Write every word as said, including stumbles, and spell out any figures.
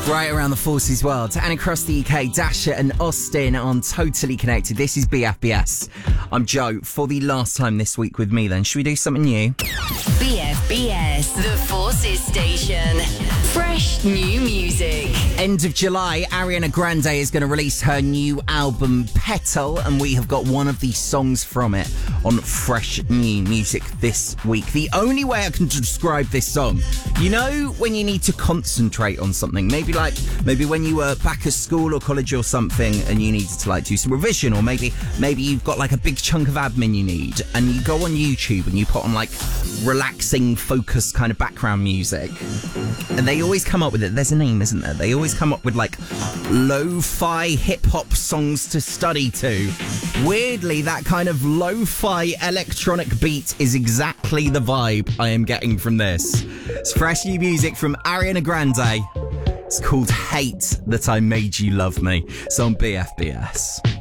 Right around the forces world and across the U K, Dasher and Austin on Totally Connected. This is B F B S. I'm Joe. For the last time this week with me then, should we do something new? B F B S, the Forces Station. Fresh new music. End of July, Ariana Grande is going to release her new album, Petal, and we have got one of the songs from it on Fresh New Music this week. The only way I can describe this song, you know when you need to concentrate on something, maybe like, maybe when you were back at school or college or something and you needed to like do some revision, or maybe, maybe you've got like a big chunk of admin you need and you go on YouTube and you put on like relaxing, focused kind of background music. And they always come up with it. There's a name, isn't there? They always come up with like lo-fi hip-hop songs to study to. Weirdly, that kind of lo-fi electronic beat is exactly the vibe I am getting from this. It's fresh new music from Ariana Grande. It's called Hate That I Made You Love Me. It's on B F B S.